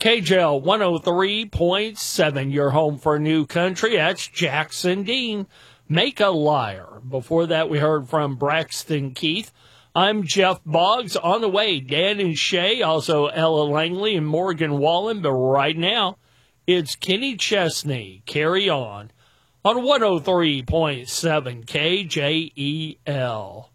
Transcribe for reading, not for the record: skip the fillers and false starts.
KJL 103.7, your home for new country. That's Jackson Dean. Make a Liar. Before that, we heard from Braxton Keith. I'm Jeff Boggs. On the way, Dan and Shay, also Ella Langley and Morgan Wallen. But right now, it's Kenny Chesney. Carry on 103.7 KJEL.